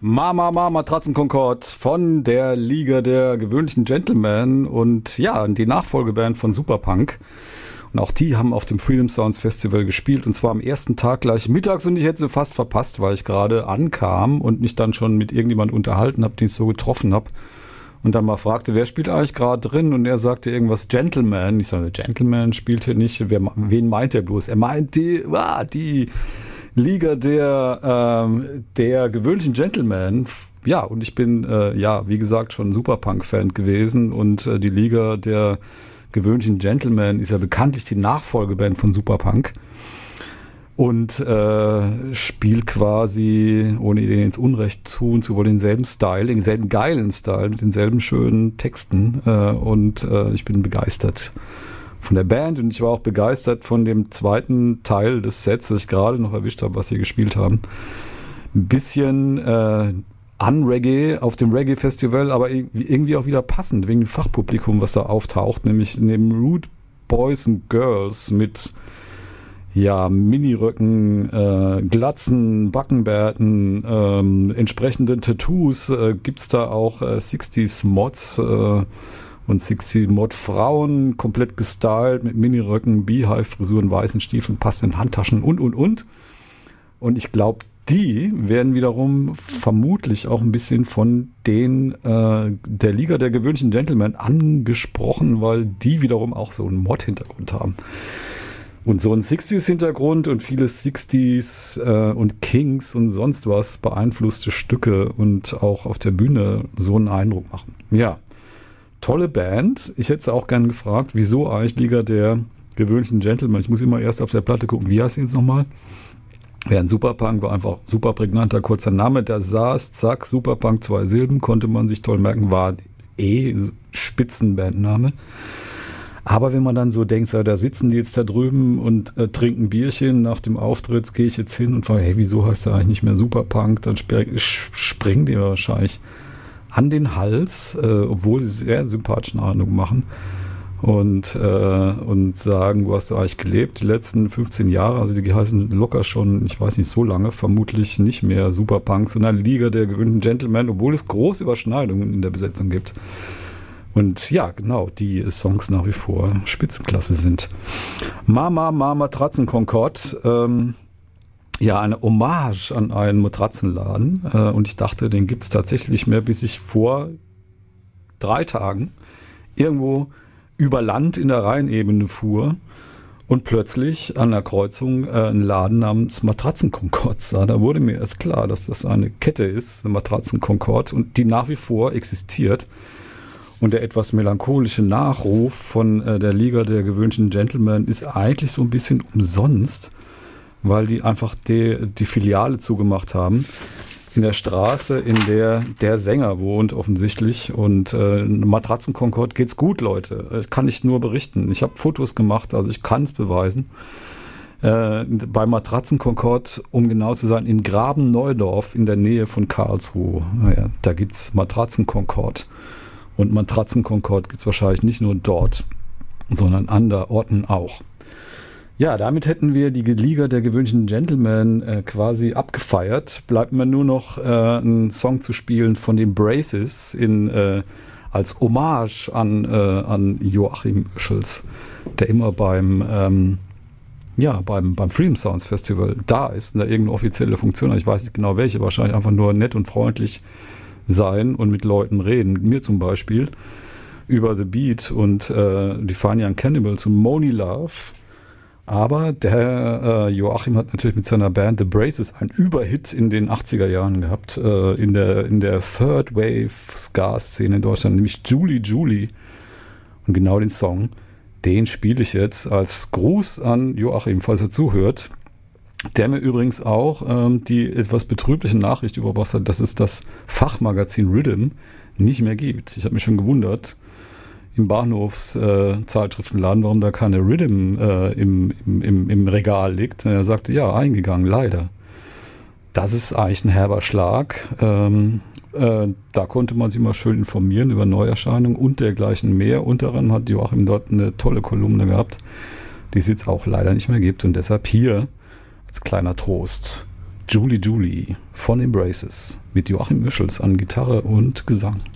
Mama, Matratzenkonkord von der Liga der gewöhnlichen Gentlemen und ja, die Nachfolgeband von Superpunk. Und auch die haben auf dem Freedom Sounds Festival gespielt und zwar am ersten Tag gleich mittags und ich hätte sie fast verpasst, weil ich gerade ankam und mich dann schon mit irgendjemand unterhalten habe, den ich so getroffen habe. Und dann mal fragte, wer spielt eigentlich gerade drin? Und er sagte irgendwas Gentleman. Ich sage, Gentleman spielt hier nicht. Wen meint er bloß? Er meint die Liga der gewöhnlichen Gentlemen. Ja, und ich bin, wie gesagt, schon Superpunk-Fan gewesen. Und die Liga der gewöhnlichen Gentlemen ist ja bekanntlich die Nachfolgeband von Superpunk. Und spielt quasi, ohne denen ins Unrecht tun zu wollen, denselben Style, denselben geilen Style, mit denselben schönen Texten. Ich bin begeistert von der Band und ich war auch begeistert von dem zweiten Teil des Sets, das ich gerade noch erwischt habe, was sie gespielt haben. Ein bisschen Unreggae auf dem Reggae-Festival, aber irgendwie auch wieder passend, wegen dem Fachpublikum, was da auftaucht, nämlich neben Rude Boys and Girls mit Miniröcken, Glatzen, Backenbärten, entsprechende Tattoos, gibt's da auch 60s Mods und 60 Mod-Frauen, komplett gestylt mit Miniröcken, Beehive-Frisuren, weißen Stiefeln, passenden Handtaschen und. Und ich glaube, die werden wiederum vermutlich auch ein bisschen von der Liga der gewöhnlichen Gentlemen angesprochen, weil die wiederum auch so einen Mod-Hintergrund haben. Und so ein 60s-Hintergrund und viele 60s und Kings und sonst was beeinflusste Stücke und auch auf der Bühne so einen Eindruck machen. Ja, tolle Band. Ich hätte es auch gerne gefragt, wieso eigentlich Liga der gewöhnlichen Gentlemen? Ich muss immer erst auf der Platte gucken, wie heißt die jetzt nochmal? Ja, ein Superpunk war einfach super prägnanter, kurzer Name. Da saß, zack, Superpunk, 2 Silben, konnte man sich toll merken, war Spitzenbandname. Aber wenn man dann so denkt, da sitzen die jetzt da drüben und trinken Bierchen nach dem Auftritt, gehe ich jetzt hin und frage, hey, wieso heißt der eigentlich nicht mehr Superpunk? Dann springen die wahrscheinlich an den Hals, obwohl sie sehr sympathischen Eindruck machen und sagen, wo hast du eigentlich gelebt die letzten 15 Jahre? Also die heißen locker schon, ich weiß nicht, so lange, vermutlich nicht mehr Superpunk, sondern Liga der gewöhnlichen Gentlemen, obwohl es große Überschneidungen in der Besetzung gibt. Und ja, genau, die Songs nach wie vor Spitzenklasse sind. Mama, Matratzenkonkord, eine Hommage an einen Matratzenladen. Und ich dachte, den gibt es tatsächlich nicht mehr, bis ich vor 3 Tagen irgendwo über Land in der Rheinebene fuhr und plötzlich an der Kreuzung einen Laden namens Matratzenkonkord sah. Da wurde mir erst klar, dass das eine Kette ist, eine Matratzenkonkord, und die nach wie vor existiert. Und der etwas melancholische Nachruf von der Liga der gewöhnlichen Gentlemen ist eigentlich so ein bisschen umsonst, weil die einfach die Filiale zugemacht haben in der Straße, in der Sänger wohnt offensichtlich. Und Matratzenkonkord geht's gut, Leute. Das kann ich nur berichten. Ich habe Fotos gemacht, also ich kann es beweisen. Bei Matratzenkonkord, um genau zu sein, in Graben-Neudorf in der Nähe von Karlsruhe. Naja, da gibt's Matratzenkonkord. Und Matratzenkonkord gibt es wahrscheinlich nicht nur dort, sondern anderorten auch. Ja, damit hätten wir die Liga der gewöhnlichen Gentlemen quasi abgefeiert. Bleibt mir nur noch einen Song zu spielen von den Braces als Hommage an Joachim Oeschels, der immer beim Freedom Sounds Festival da ist, da irgendeine offizielle Funktion hat. Ich weiß nicht genau welche, wahrscheinlich einfach nur nett und freundlich sein und mit Leuten reden, mit mir zum Beispiel, über The Beat und die Funny Young Cannibals und Moni Love. Aber der Joachim hat natürlich mit seiner Band The Braces einen Überhit in den 80er Jahren gehabt, in der Third Wave Ska-Szene in Deutschland, nämlich Julie Julie. Und genau den Song, den spiele ich jetzt als Gruß an Joachim, falls er zuhört. Der mir übrigens auch die etwas betrübliche Nachricht überbracht hat, dass es das Fachmagazin Rhythm nicht mehr gibt. Ich habe mich schon gewundert im Bahnhofszeitschriftenladen, warum da keine Rhythm im Regal liegt. Und er sagte, ja, eingegangen, leider. Das ist eigentlich ein herber Schlag. Da konnte man sich mal schön informieren über Neuerscheinungen und dergleichen mehr. Unter anderem hat Joachim dort eine tolle Kolumne gehabt, die es jetzt auch leider nicht mehr gibt. Und deshalb hier als kleiner Trost Julie Julie von Embraces mit Joachim Mischels an Gitarre und Gesang.